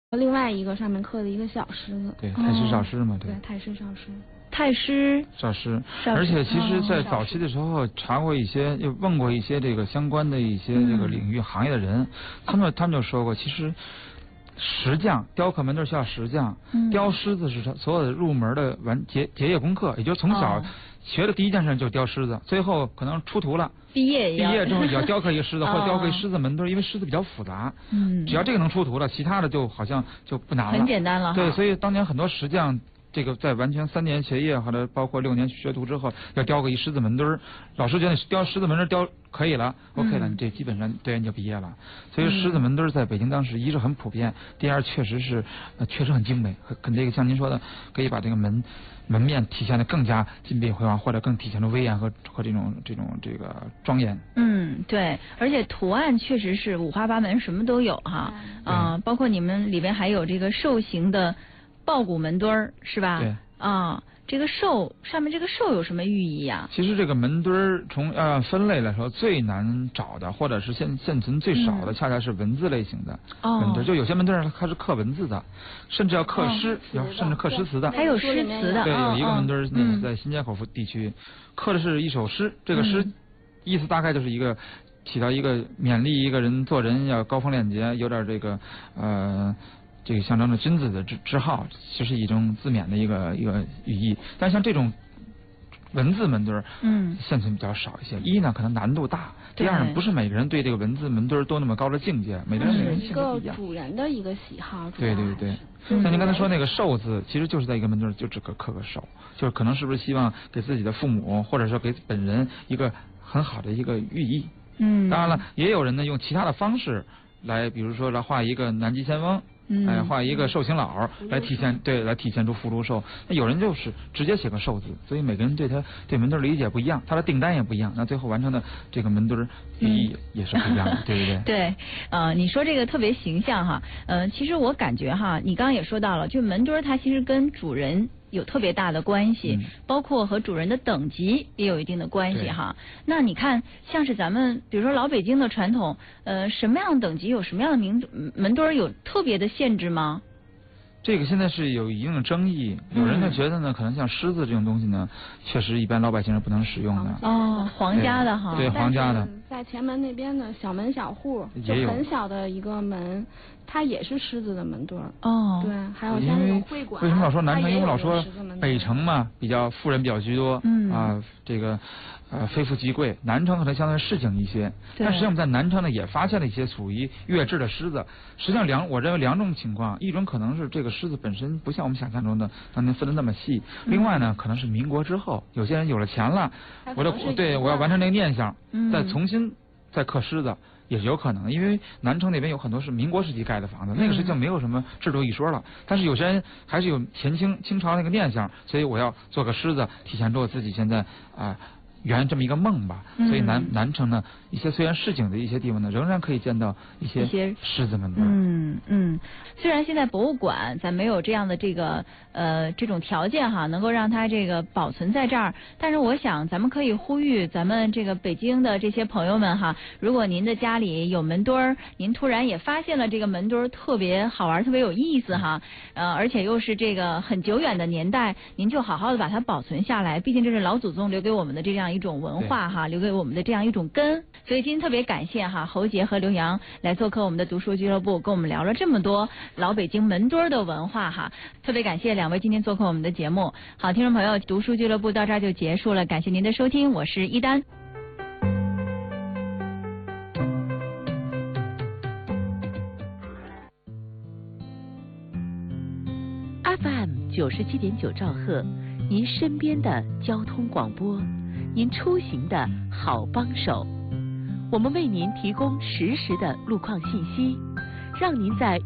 另外一个上面刻的一个小狮子。 对，太师少师嘛， 对，太师少师。 太师少师，而且其实，在早期的时候查过一些，又问过一些这个相关的一些这个领域行业的人，他们就说过，其实石匠雕刻门墩需要石匠，雕狮子是所有的入门的结业功课，也就是从小学的第一件事就是雕狮子，最后可能出徒了，毕业之后也要雕刻一个狮子，或者雕刻一狮子门墩，因为狮子比较复杂，只要这个能出徒了，其他的就好像就不难了， 很简单了。 对，所以当年很多石匠。这个在完全3年学业，或者包括6年学徒之后，要雕个一狮子门墩儿，老师觉得你雕狮子门墩儿雕可以了，OK 了，你这基本上对你就毕业了。所以狮子门墩儿在北京当时一是很普遍，第二确实很精美，跟这个像您说的，可以把这个门面体现的更加金碧辉煌，或者更体现出威严和这个庄严。 对，而且图案确实是五花八门，什么都有哈。包括你们里边还有这个兽形的抱骨门墩儿是吧？ 对。 这个兽上面这个兽有什么寓意呀？ 其实这个门墩儿从分类来说最难找的，或者是现存最少的，恰恰是文字类型的门墩儿。就有些门墩儿它是刻文字的，甚至要刻诗，甚至刻诗词的。 还有诗词的。 对，有一个门墩儿在新街口地区刻的是一首诗，这个诗意思大概就是起到一个勉励一个人做人要高风亮节，有点这个象征着君子的之好，其实一种自勉的一个寓意。但像这种文字门墩儿，现存比较少一些。一呢，可能难度大；第二呢，不是每个人对这个文字门墩儿都那么高的境界，每个人性格不一样。 主人的一个喜好。 对。像您刚才说那个兽字，其实就是在一个门墩儿就只刻个兽，就是可能是不是希望给自己的父母，或者说给本人一个很好的一个寓意。当然了，也有人呢用其他的方式来，比如说来画一个南极仙翁。画一个寿星老来体现出福禄寿。那有人就是直接写个寿字，所以每个人对门墩理解不一样，他的订单也不一样，那最后完成的这个门墩寓意也是不一样的，对不对？ 对，你说这个特别形象哈，其实我感觉哈，你刚刚也说到了，就门墩它其实跟主人有特别大的关系，包括和主人的等级也有一定的关系哈。那你看，像是咱们比如说老北京的传统，什么样的等级有什么样的门墩有特别的限制吗？ 这个现在是有一定的争议，有人呢觉得呢，可能像狮子这种东西呢，确实一般老百姓是不能使用的。 皇家的哈。 对，皇家的。 在前门那边的小门小户，就很小的一个门，它也是狮子的门墩儿。对，还有像那种会馆。 为什么老说南城？因为老说北城嘛，比较富人比较居多，这个非富即贵。南城可能相对市井一些，但实际上我们在南城呢也发现了一些属于月制的狮子。实际上我认为两种情况，一种可能是这个狮子本身不像我们想象中的当年分的那么细，另外呢可能是民国之后，有些人有了钱了，我要完成那个念想，再重新再刻狮子。也是有可能，因为南城那边有很多是民国时期盖的房子，那个时期就没有什么制度一说了。但是有些人还是有清朝那个念想，所以我要做个狮子，体现出我自己现在圆这么一个梦吧。所以南城呢，一些虽然市井的一些地方呢，仍然可以见到一些狮子门墩。 虽然现在博物馆咱没有这样的这种条件哈，能够让它这个保存在这儿，但是我想咱们可以呼吁咱们这个北京的这些朋友们哈，如果您的家里有门墩儿，您突然也发现了这个门墩儿特别好玩，特别有意思哈，而且又是这个很久远的年代，您就好好的把它保存下来，毕竟这是老祖宗留给我们的这样一种文化哈，留给我们的这样一种根。所以今天特别感谢哈侯杰和刘洋来做客我们的读书俱乐部，跟我们聊了这么多老北京门墩的文化哈，特别感谢两位今天做客我们的节目。好，听众朋友，读书俱乐部到这儿就结束了，感谢您的收听，我是一丹。 FM 97.9兆赫，您身边的交通广播，您出行的好帮手。我们为您提供实时的路况信息，让您在